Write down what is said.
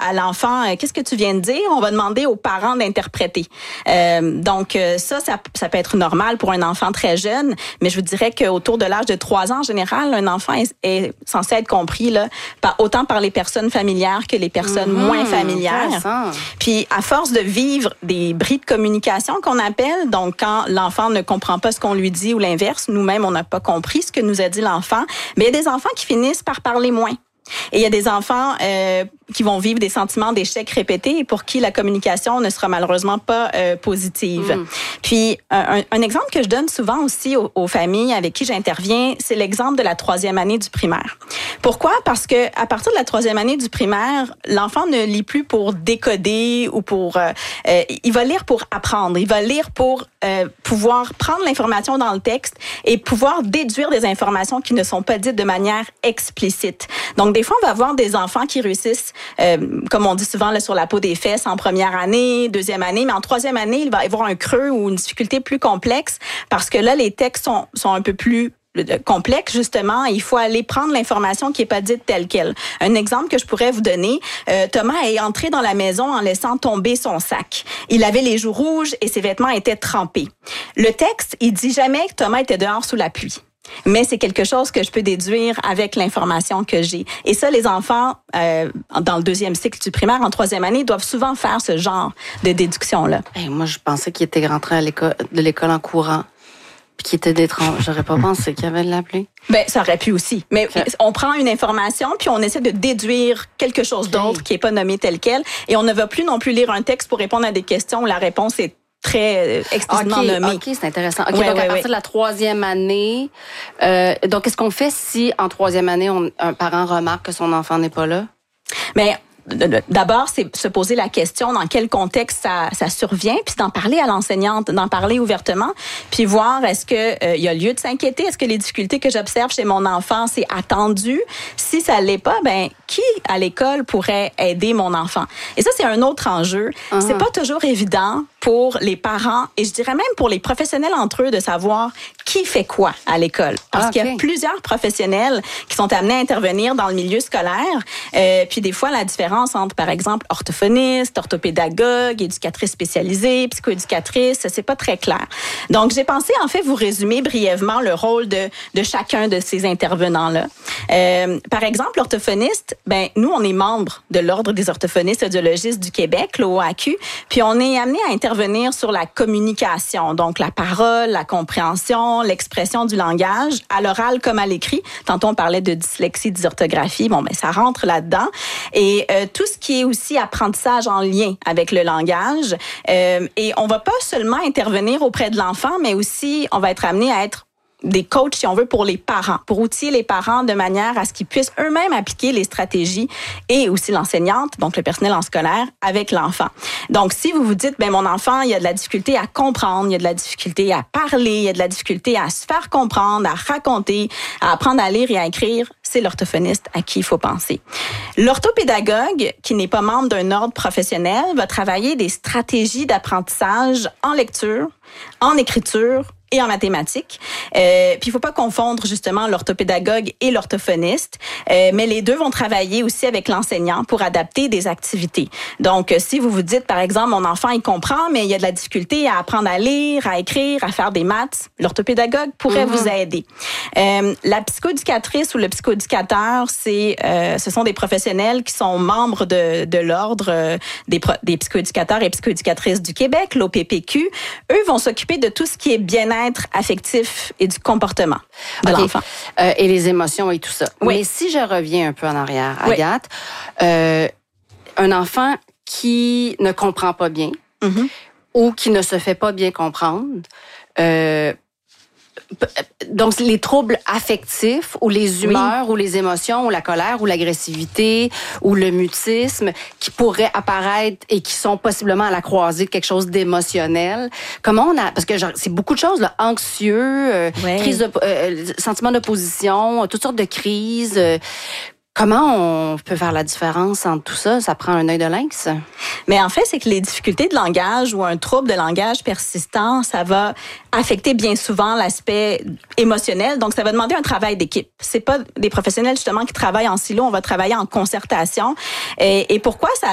à l'enfant, qu'est-ce que tu viens de dire? On va demander aux parents d'interpréter. Donc, ça peut être normal pour un enfant très jeune, mais je vous dirais qu'autour de l'âge de 3 ans, en général, un enfant est censé être compris là, autant par les personnes familières que les personnes moins familières. Puis, à force de vivre des bris de communication qu'on appelle, donc quand l'enfant ne comprend pas ce qu'on lui dit ou l'inverse, nous-mêmes, on n'a pas compris ce que nous a dit l'enfant, mais il y a des enfants qui finissent par parler moins. Et il y a des enfants qui vont vivre des sentiments d'échec répétés et pour qui la communication ne sera malheureusement pas positive. Puis, un exemple que je donne souvent aussi aux familles avec qui j'interviens, c'est l'exemple de la 3e année du primaire. Pourquoi? Parce que à partir de la 3e année du primaire, l'enfant ne lit plus pour décoder ou pour... il va lire pour apprendre. Il va lire pour pouvoir prendre l'information dans le texte et pouvoir déduire des informations qui ne sont pas dites de manière explicite. Donc, des fois, on va avoir des enfants qui réussissent, comme on dit souvent, là, sur la peau des fesses en première année, 2e année, mais en 3e année, il va y avoir un creux ou une difficulté plus complexe parce que là, les textes sont un peu plus complexe, justement, il faut aller prendre l'information qui est pas dite telle quelle. Un exemple que je pourrais vous donner, Thomas est entré dans la maison en laissant tomber son sac. Il avait les joues rouges et ses vêtements étaient trempés. Le texte, il dit jamais que Thomas était dehors sous la pluie. Mais c'est quelque chose que je peux déduire avec l'information que j'ai. Et ça, les enfants, dans le 2e cycle du primaire, en 3e année, doivent souvent faire ce genre de déduction-là. Hey, moi, je pensais qu'il était rentré de l'école en courant. Puis qui était d'étrange. J'aurais pas pensé qu'il y avait de la pluie. Ben, ça aurait pu aussi. Mais on prend une information, puis on essaie de déduire quelque chose d'autre qui est pas nommé tel quel. Et on ne va plus non plus lire un texte pour répondre à des questions où la réponse est très explicitement nommée. OK, c'est intéressant. OK, donc à partir de la 3e année, donc qu'est-ce qu'on fait si en 3e année, un parent remarque que son enfant n'est pas là? Mais d'abord, c'est se poser la question dans quel contexte ça survient, puis d'en parler à l'enseignante, d'en parler ouvertement, puis voir est-ce que il y a lieu de s'inquiéter, est-ce que les difficultés que j'observe chez mon enfant, c'est attendu? Si ça l'est pas, ben qui à l'école pourrait aider mon enfant? Et ça, c'est un autre enjeu. C'est pas toujours évident pour les parents et je dirais même pour les professionnels entre eux de savoir qui fait quoi à l'école. Parce qu'il y a plusieurs professionnels qui sont amenés à intervenir dans le milieu scolaire. Puis des fois, la différence entre, par exemple, orthophoniste, orthopédagogue, éducatrice spécialisée, psychoéducatrice, c'est pas très clair. Donc, j'ai pensé, en fait, vous résumer brièvement le rôle de chacun de ces intervenants-là. Par exemple, l'orthophoniste, ben nous, on est membre de l'Ordre des orthophonistes audiologistes du Québec, l'OAQ, puis on est amené à intervenir sur la communication, donc la parole, la compréhension, l'expression du langage, à l'oral comme à l'écrit. Tantôt, on parlait de dyslexie, dysorthographie. Bon, ben ça rentre là-dedans. Et tout ce qui est aussi apprentissage en lien avec le langage. Et on va pas seulement intervenir auprès de l'enfant, mais aussi, on va être amené à être des coachs, si on veut, pour les parents, pour outiller les parents de manière à ce qu'ils puissent eux-mêmes appliquer les stratégies et aussi l'enseignante, donc le personnel en scolaire, avec l'enfant. Donc, si vous vous dites, ben mon enfant, il y a de la difficulté à comprendre, il y a de la difficulté à parler, il y a de la difficulté à se faire comprendre, à raconter, à apprendre à lire et à écrire, c'est l'orthophoniste à qui il faut penser. L'orthopédagogue, qui n'est pas membre d'un ordre professionnel, va travailler des stratégies d'apprentissage en lecture, en écriture, et en mathématiques. Puis il faut pas confondre justement l'orthopédagogue et l'orthophoniste, mais les deux vont travailler aussi avec l'enseignant pour adapter des activités. Donc si vous vous dites par exemple mon enfant il comprend mais il y a de la difficulté à apprendre à lire, à écrire, à faire des maths, l'orthopédagogue pourrait vous aider. La psychoéducatrice ou le psychoéducateur, ce sont des professionnels qui sont membres de l'ordre des psychoéducateurs et psychoéducatrices du Québec, l'OPPQ. Eux vont s'occuper de tout ce qui est bien-être affectif et du comportement de l'enfant. Et les émotions et tout ça. Oui. Mais si je reviens un peu en arrière, Agathe, un enfant qui ne comprend pas bien ou qui ne se fait pas bien comprendre, donc les troubles affectifs ou les humeurs ou les émotions ou la colère ou l'agressivité ou le mutisme qui pourraient apparaître et qui sont possiblement à la croisée de quelque chose d'émotionnel. Comment on a, parce que c'est beaucoup de choses là, anxieux, crise de sentiment d'opposition, toutes sortes de crises. Comment on peut faire la différence entre tout ça? Ça prend un œil de lynx? Mais en fait, c'est que les difficultés de langage ou un trouble de langage persistant, ça va affecter bien souvent l'aspect émotionnel. Donc, ça va demander un travail d'équipe. C'est pas des professionnels, justement, qui travaillent en silo. On va travailler en concertation. Et pourquoi ça